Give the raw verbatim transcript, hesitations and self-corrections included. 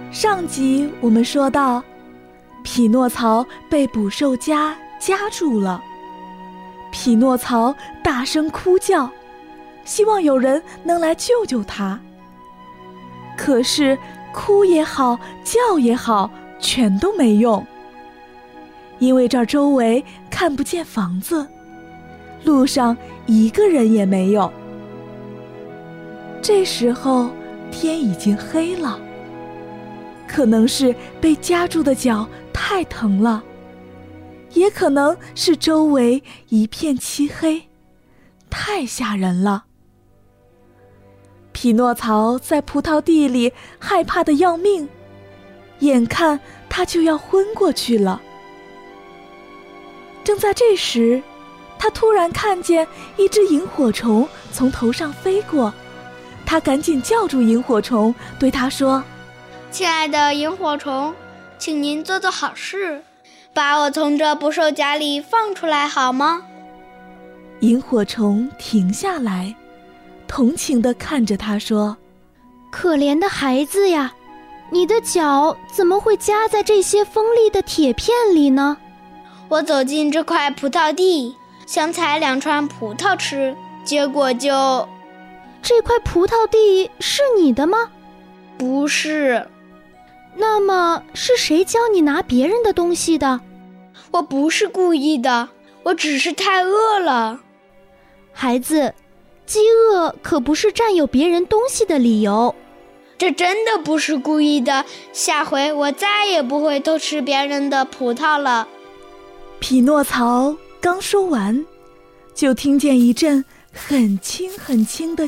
上集我们说到，匹诺曹被捕兽夹夹住了，匹诺曹大声哭叫，希望有人能来救救他。可是哭也好，叫也好，全都没用，因为这儿周围看不见房子，路上一个人也没有。这时候天已经黑了，可能是被夹住的脚太疼了，也可能是周围一片漆黑，太吓人了。匹诺曹在葡萄地里害怕得要命，眼看他就要昏过去了。正在这时，他突然看见一只萤火虫从头上飞过，他赶紧叫住萤火虫，对他说： 亲爱的萤火虫，请您做做好事，把我从这捕兽夹里放出来好吗？ 萤火虫停下来，同情地看着他说： 可怜的孩子呀，你的脚怎么会夹在这些锋利的铁片里呢？ 我走进这块葡萄地，想采两串葡萄吃，结果就…… 这块葡萄地是你的吗？ 不是。 那么是谁教你拿别人的东西的？ 我不是故意的，我只是太饿了。 孩子，饥饿可不是占有别人东西的理由。 这真的不是故意的，下回我再也不会偷吃别人的葡萄了。 匹诺曹刚说完，就听见一阵很轻很轻的